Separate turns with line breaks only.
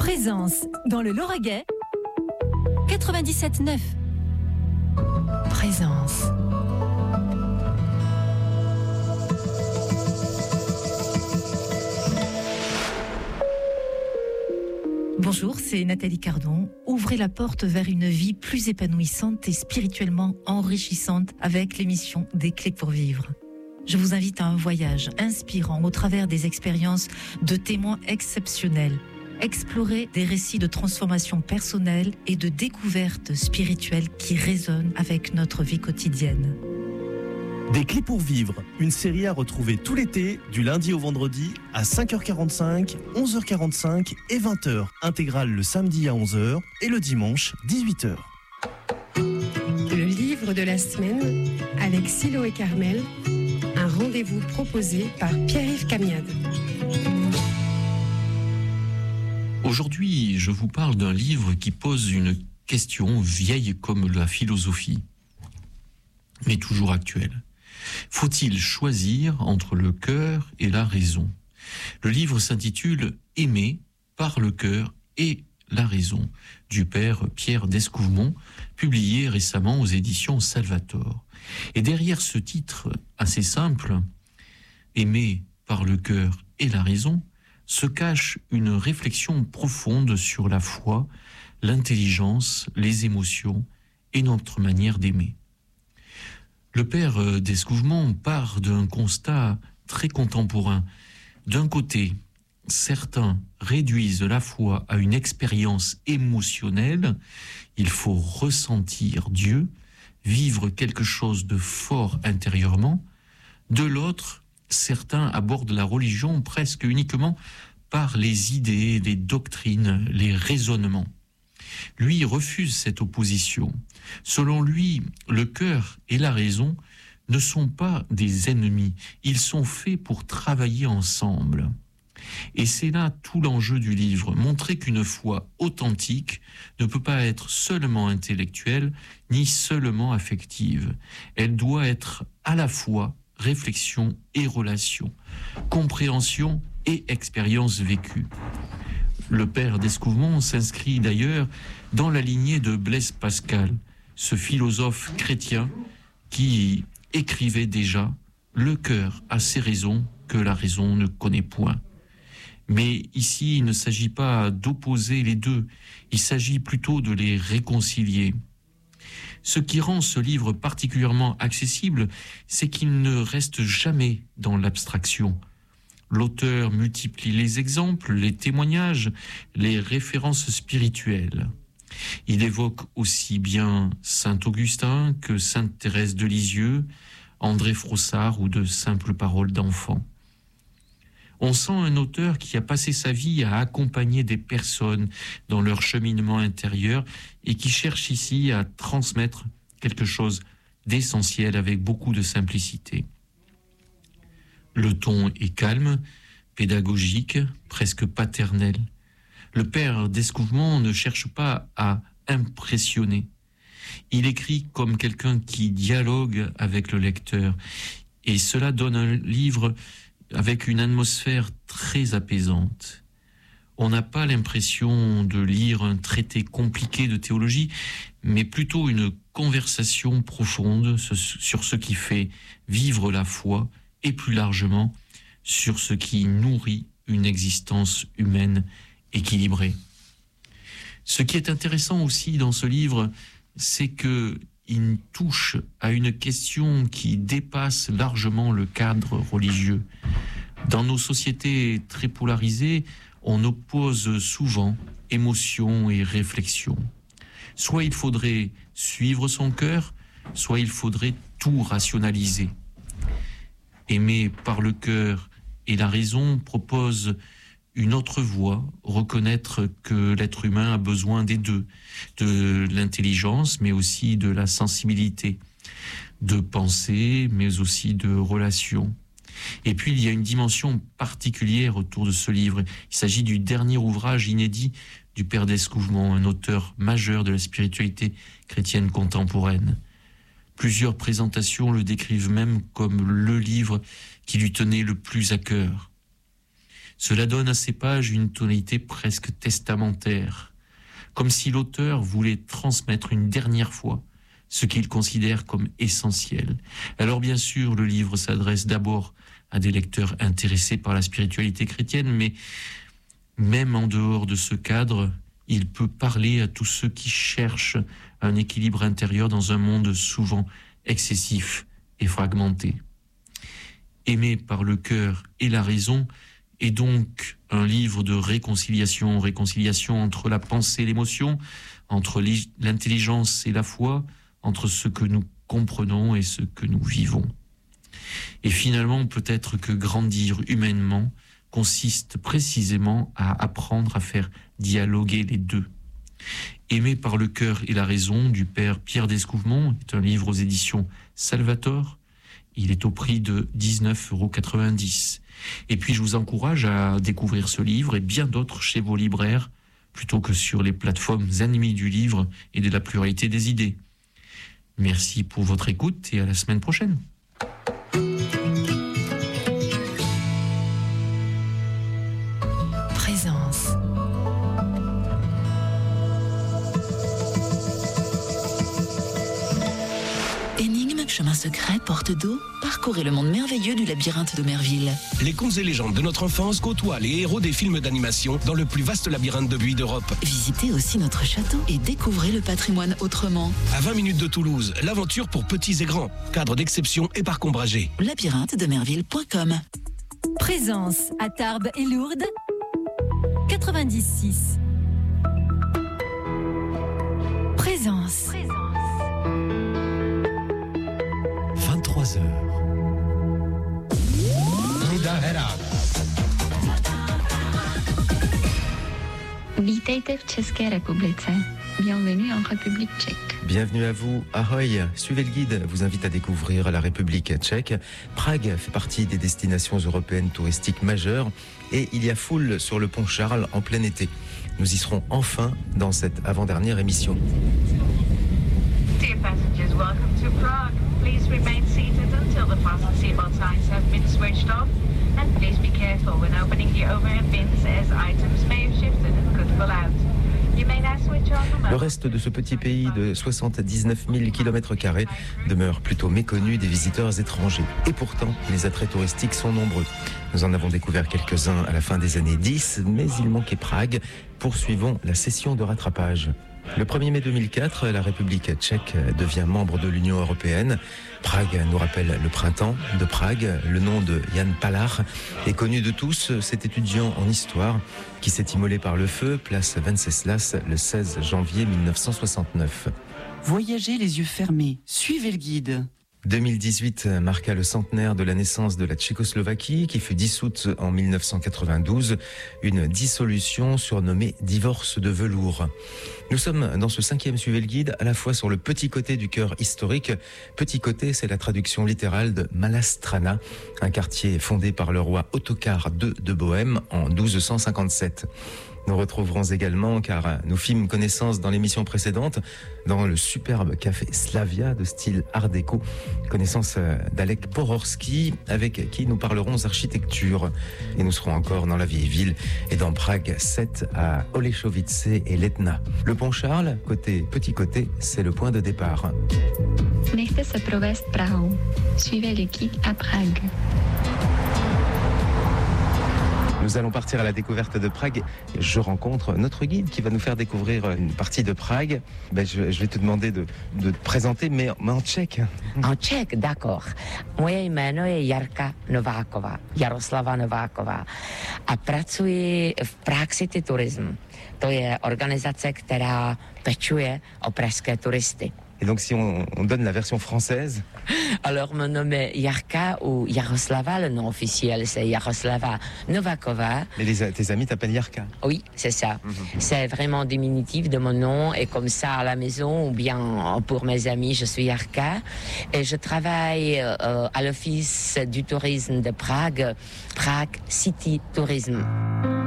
Présence dans le Lauragais 97.9. Présence. Bonjour, c'est Nathalie Cardon. Ouvrez la porte vers une vie plus épanouissante et spirituellement enrichissante avec l'émission Des Clés pour vivre. Je vous invite à un voyage inspirant au travers des expériences de témoins exceptionnels. Explorer des récits de transformation personnelle et de découverte spirituelle qui résonnent avec notre vie quotidienne.
Des Clés pour vivre, une série à retrouver tout l'été, du lundi au vendredi, à 5h45, 11h45 et 20h. Intégrale le samedi à 11h et le dimanche, 18h.
Le livre de la semaine avec Silo et Carmel, un rendez-vous proposé par Pierre-Yves Camiade.
Aujourd'hui, je vous parle d'un livre qui pose une question vieille comme la philosophie, mais toujours actuelle. Faut-il choisir entre le cœur et la raison ? Le livre s'intitule « Aimer par le cœur et la raison » du père Pierre Descouvemont, publié récemment aux éditions Salvator. Et derrière ce titre assez simple, « Aimer par le cœur et la raison », se cache une réflexion profonde sur la foi, l'intelligence, les émotions et notre manière d'aimer. Le père Descouvemont part d'un constat très contemporain. D'un côté, certains réduisent la foi à une expérience émotionnelle. Il faut ressentir Dieu, vivre quelque chose de fort intérieurement. De l'autre, certains abordent la religion presque uniquement par les idées, les doctrines, les raisonnements. Lui refuse cette opposition. Selon lui, le cœur et la raison ne sont pas des ennemis. Ils sont faits pour travailler ensemble. Et c'est là tout l'enjeu du livre, montrer qu'une foi authentique ne peut pas être seulement intellectuelle, ni seulement affective. Elle doit être à la fois réflexion et relation, compréhension et expérience vécue. Le père Descouvemont s'inscrit d'ailleurs dans la lignée de Blaise Pascal, ce philosophe chrétien qui écrivait déjà « Le cœur a ses raisons que la raison ne connaît point ». Mais ici, il ne s'agit pas d'opposer les deux, il s'agit plutôt de les réconcilier. Ce qui rend ce livre particulièrement accessible, c'est qu'il ne reste jamais dans l'abstraction. L'auteur multiplie les exemples, les témoignages, les références spirituelles. Il évoque aussi bien saint Augustin que sainte Thérèse de Lisieux, André Frossard ou de simples paroles d'enfants. On sent un auteur qui a passé sa vie à accompagner des personnes dans leur cheminement intérieur et qui cherche ici à transmettre quelque chose d'essentiel avec beaucoup de simplicité. Le ton est calme, pédagogique, presque paternel. Le père Descouvemont ne cherche pas à impressionner. Il écrit comme quelqu'un qui dialogue avec le lecteur. Et cela donne un livre avec une atmosphère très apaisante. On n'a pas l'impression de lire un traité compliqué de théologie, mais plutôt une conversation profonde sur ce qui fait vivre la foi et plus largement sur ce qui nourrit une existence humaine équilibrée. Ce qui est intéressant aussi dans ce livre, c'est qu'il touche à une question qui dépasse largement le cadre religieux. Dans nos sociétés très polarisées, on oppose souvent émotion et réflexion. Soit il faudrait suivre son cœur, soit il faudrait tout rationaliser. Aimer par le cœur et la raison propose une autre voie, reconnaître que l'être humain a besoin des deux, de l'intelligence, mais aussi de la sensibilité, de pensée, mais aussi de relation. Et puis, il y a une dimension particulière autour de ce livre. Il s'agit du dernier ouvrage inédit du père Descouvemont, un auteur majeur de la spiritualité chrétienne contemporaine. Plusieurs présentations le décrivent même comme le livre qui lui tenait le plus à cœur. Cela donne à ces pages une tonalité presque testamentaire, comme si l'auteur voulait transmettre une dernière fois ce qu'il considère comme essentiel. Alors bien sûr, le livre s'adresse d'abord à des lecteurs intéressés par la spiritualité chrétienne, mais même en dehors de ce cadre, il peut parler à tous ceux qui cherchent un équilibre intérieur dans un monde souvent excessif et fragmenté. Aimé par le cœur et la raison est donc un livre de réconciliation entre la pensée et l'émotion, entre l'intelligence et la foi, entre ce que nous comprenons et ce que nous vivons. Et finalement, peut-être que grandir humainement consiste précisément à apprendre à faire dialoguer les deux. Aimé par le cœur et la raison du père Pierre Descouvemont est un livre aux éditions Salvator. Il est au prix de 19,90 €. Et puis je vous encourage à découvrir ce livre et bien d'autres chez vos libraires, plutôt que sur les plateformes ennemies du livre et de la pluralité des idées. Merci pour votre écoute et à la semaine prochaine.
Présence.
Énigme, chemin secret, porte d'eau, parcourez le monde merveilleux du labyrinthe de Merville.
Les contes et légendes de notre enfance côtoient les héros des films d'animation dans le plus vaste labyrinthe de buis d'Europe.
Visitez aussi notre château et découvrez le patrimoine autrement.
À 20 minutes de Toulouse, l'aventure pour petits et grands. Cadre d'exception et parc ombragé.
labyrinthe-de-merville.com.
Présence à Tarbes et Lourdes 96. Présence.
23h.
Vítejte v České republice. Bienvenue en République tchèque.
Bienvenue à vous, Ahoy. Suivez le guide, vous invite à découvrir la République tchèque. Prague fait partie des destinations européennes touristiques majeures et il y a foule sur le pont Charles en plein été. Nous y serons enfin dans cette avant-dernière émission.
Dear passengers, welcome to Prague. Please remain seated until the fasten seatbelt signs have been switched off. And please be careful when opening the overhead bins as items may have shifted and could fall out.
Le reste de ce petit pays de 79 000 km² demeure plutôt méconnu des visiteurs étrangers. Et pourtant, les attraits touristiques sont nombreux. Nous en avons découvert quelques-uns à la fin des années 10, mais il manquait Prague. Poursuivons la session de rattrapage. Le 1er mai 2004, la République tchèque devient membre de l'Union européenne. Prague nous rappelle le printemps de Prague. Le nom de Jan Palach est connu de tous. Cet étudiant en histoire qui s'est immolé par le feu, place Venceslas, le 16 janvier 1969.
Voyagez les yeux fermés, suivez le guide.
2018 marqua le centenaire de la naissance de la Tchécoslovaquie qui fut dissoute en 1992, une dissolution surnommée divorce de velours. Nous sommes dans ce 5e Suivez le guide à la fois sur le petit côté du cœur historique. Petit côté, c'est la traduction littérale de Malastrana, un quartier fondé par le roi Ottokar II de Bohême en 1257. Nous retrouverons également, car nous fîmes connaissance dans l'émission précédente, dans le superbe café Slavia de style art déco, connaissance d'Alek Pororski, avec qui nous parlerons architecture. Et nous serons encore dans la vieille ville et dans Prague 7 à Oleschovice et Letna. Le pont Charles, petit côté, c'est le point de départ.
Nechte se provést Prahou. Suivez le guide à Prague.
Nous allons partir à la découverte de Prague. Je rencontre notre guide qui va nous faire découvrir une partie de Prague. Je vais te demander de te présenter, mais en tchèque.
En tchèque, d'accord. Moje jméno je Jarka Nováková, Jaroslava Nováková. A pracuji v Prague City Tourism. To je organizace, která pečuje o pražské turisty.
Et donc si on donne la version française?
Alors mon nom est Jarka ou Jaroslava, le nom officiel c'est Jaroslava Nováková.
Mais tes amis t'appellent Jarka?
Oui, c'est ça. C'est vraiment diminutif de mon nom et comme ça à la maison ou bien pour mes amis je suis Jarka. Et je travaille à l'office du tourisme de Prague, Prague City Tourism.